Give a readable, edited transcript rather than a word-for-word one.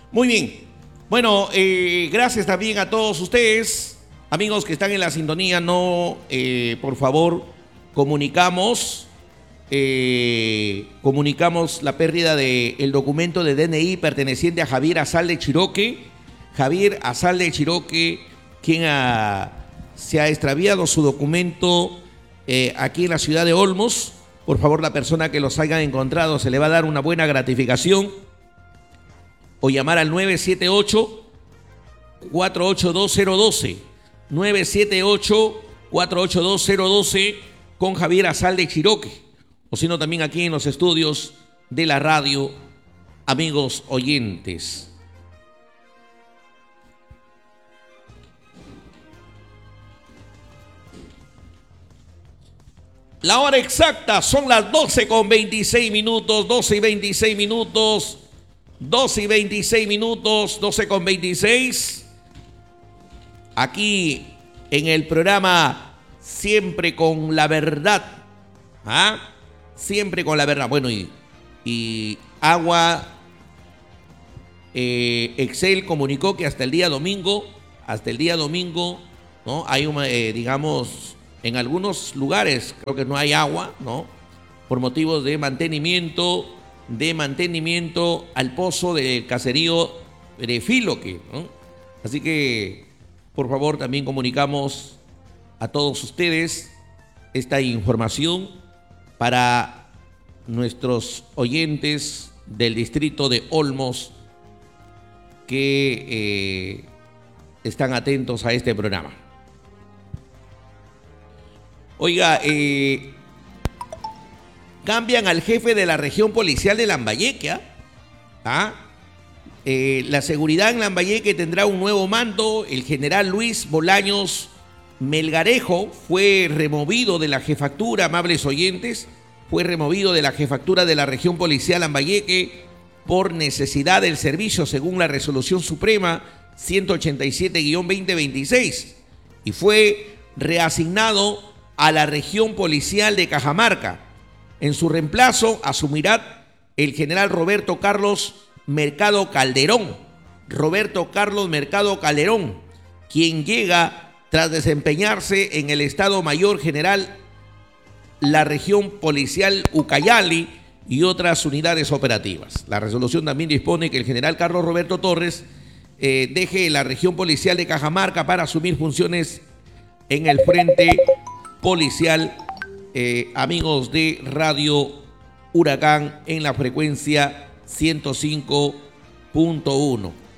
Muy bien. Bueno, gracias también a todos ustedes, amigos que están en la sintonía. No, por favor, comunicamos la pérdida del documento de DNI perteneciente a Javier Azalde Chiroque. Javier Azalde Chiroque, quien se ha extraviado su documento aquí en la ciudad de Olmos. Por favor, la persona que los haya encontrado se le va a dar una buena gratificación. O llamar al 978-482-012. 978-482-012 con Javier Azalde Chiroque. O sino también aquí en los estudios de la radio, amigos oyentes. La hora exacta son las 12:26 minutos, 12:26 minutos. 12:26 minutos, 12:26. Aquí en el programa Siempre con la Verdad. Siempre con la verdad. Bueno, y Agua Excel comunicó que hasta el día domingo, ¿no? Hay digamos, en algunos lugares creo que no hay agua, ¿no? Por motivos de mantenimiento al pozo del caserío de Filoque, ¿no? Así que, por favor, también comunicamos a todos ustedes esta información para nuestros oyentes del distrito de Olmos que están atentos a este programa. Oiga, cambian al jefe de la región policial de Lambayeque. La seguridad en Lambayeque tendrá un nuevo mando. El general Luis Bolaños Melgarejo fue removido de la jefatura, amables oyentes, fue removido de la jefatura de la región policial Lambayeque por necesidad del servicio, según la resolución suprema 187-2026, y fue reasignado a la región policial de Cajamarca. En su reemplazo asumirá el general Roberto Carlos Mercado Calderón, quien llega tras desempeñarse en el Estado Mayor General, la región policial Ucayali y otras unidades operativas. La resolución también dispone que el general Carlos Roberto Torres deje la región policial de Cajamarca para asumir funciones en el frente policial. Amigos de Radio Huracán en la frecuencia 105.1.